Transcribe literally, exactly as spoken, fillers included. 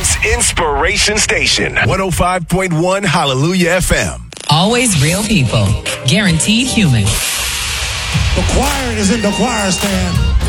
F M's Inspiration Station. one oh five point one Hallelujah F M. Always real people. Guaranteed human. The choir is in the choir stand.